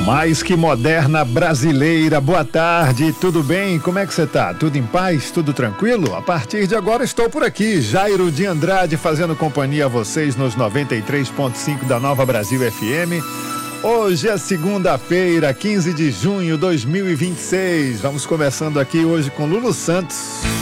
Mais que moderna brasileira, boa tarde, tudo bem? Como é que você tá? Tudo em paz? Tudo tranquilo? A partir de agora estou por aqui, Jairo de Andrade, fazendo companhia a vocês nos 93.5 da Nova Brasil FM. Hoje é segunda-feira, 15 de junho de 2026. Vamos começando aqui hoje com Lulu Santos.